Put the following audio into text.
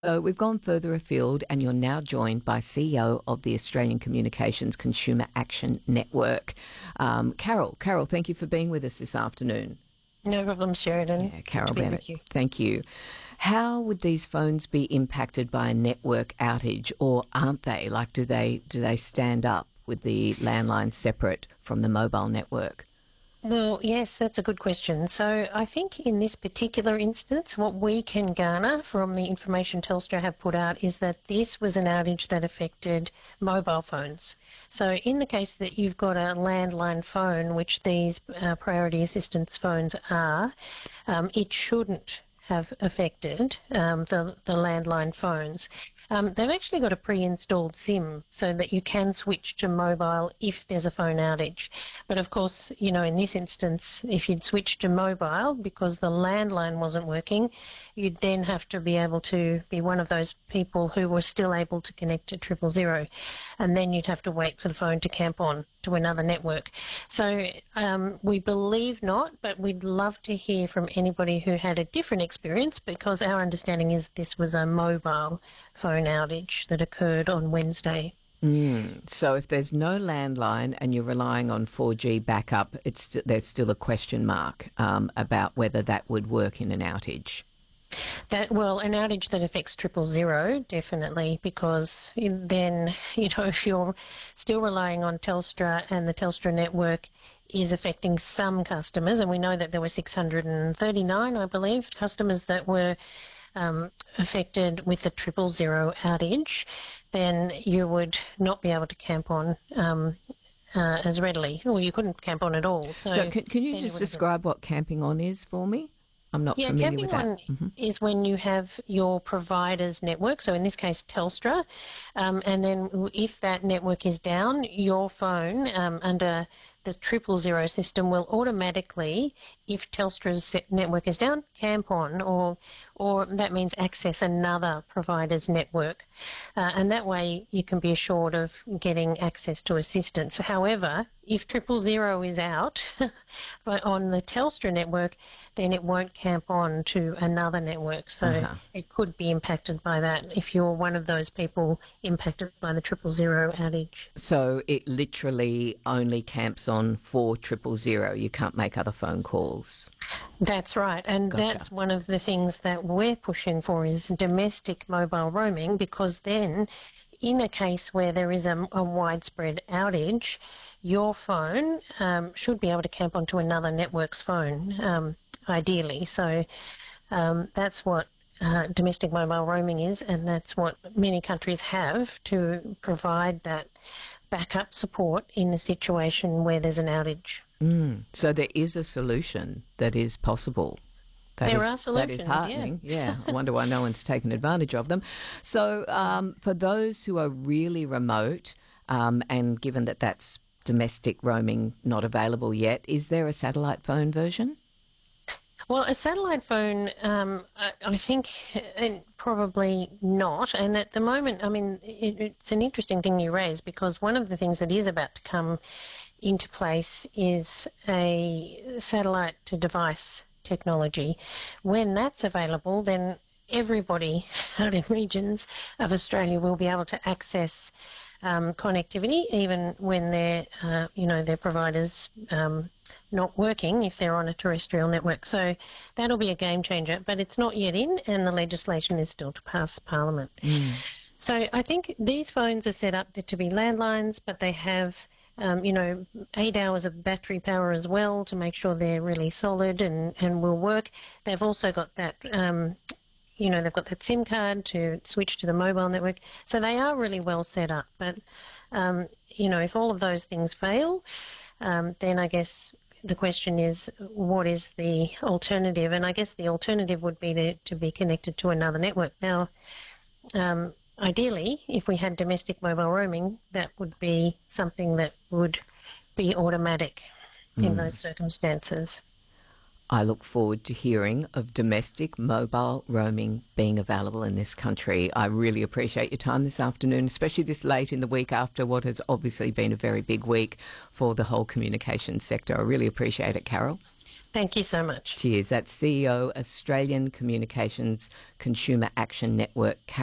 So we've gone further afield, and you're now joined by CEO of the Australian Communications Consumer Action Network, Carol. Carol, thank you for being with us this afternoon. No problem, Sheridan. Yeah, Carol Good to be Bennett. with you. Thank you. How would these phones be impacted by a network outage, or aren't they? Like, do they stand up with the landline separate from the mobile network? Well, yes, that's a good question. So I think in this particular instance, what we can garner from the information Telstra have put out is that this was an outage that affected mobile phones. So in the case that you've got a landline phone, which these priority assistance phones are, it shouldn't have affected the landline phones. They've actually got a pre-installed SIM so that you can switch to mobile if there's a phone outage. But of course, you know, in this instance, if you'd switch to mobile because the landline wasn't working, you'd then have to be able to be one of those people who were still able to connect to 000. And then you'd have to wait for the phone to camp on to another network. So we believe not, but we'd love to hear from anybody who had a different experience, because our understanding is this was a mobile phone outage that occurred on Wednesday. So if there's no landline and you're relying on 4G backup, there's still a question mark about whether that would work in an outage. An outage that affects 000, definitely, because then, you know, if you're still relying on Telstra and the Telstra network is affecting some customers, and we know that there were 639, I believe, customers that were affected with the 000 outage, then you would not be able to camp on as readily, or you couldn't camp on at all. So can you just describe what camping on is for me? I'm not familiar with that. Camping on is when you have your provider's network, so in this case Telstra, and then if that network is down, your phone under the 000 system will automatically, if Telstra's network is down, camp on, or that means access another provider's network. And that way you can be assured of getting access to assistance. However, if 000 is out but on the Telstra network, then it won't camp on to another network. So it could be impacted by that if you're one of those people impacted by the 000 outage. So it literally only camps on for 000. You can't make other phone calls. That's right, and that's one of the things that we're pushing for is domestic mobile roaming, because then in a case where there is a widespread outage, your phone should be able to camp onto another network's phone, ideally. So that's what domestic mobile roaming is, and that's what many countries have to provide that backup support in a situation where there's an outage. So there is a solution that is possible. There are solutions, that is heartening. Yeah. I wonder why no one's taken advantage of them. So for those who are really remote, and given that that's domestic roaming not available yet, is there a satellite phone version? Well, a satellite phone, I think probably not. And at the moment, I mean, it's an interesting thing you raise, because one of the things that is about to come into place is a satellite-to-device technology. When that's available, then everybody out in regions of Australia will be able to access connectivity, even when their providers not working, if they're on a terrestrial network. So that'll be a game changer, but it's not yet in, and the legislation is still to pass Parliament. So I think these phones are set up to be landlines, but they have 8 hours of battery power as well to make sure they're really solid and will work. They've also got that they've got that SIM card to switch to the mobile network. So they are really well set up. But, if all of those things fail, then I guess the question is, what is the alternative? And I guess the alternative would be to be connected to another network. Now, ideally, if we had domestic mobile roaming, that would be something that would be automatic in those circumstances. I look forward to hearing of domestic mobile roaming being available in this country. I really appreciate your time this afternoon, especially this late in the week after what has obviously been a very big week for the whole communications sector. I really appreciate it, Carol. Thank you so much. Cheers. That's CEO, Australian Communications Consumer Action Network,